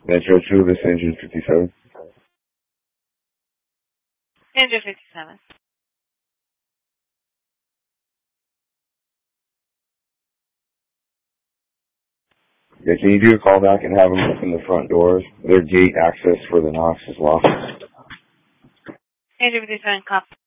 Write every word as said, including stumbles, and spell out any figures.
Metro two, this engine fifty-seven. Engine fifty-seven. Yeah, can you do a call back and have them open the front doors? Their gate access for the Knox is locked. Engine fifty-seven, copy.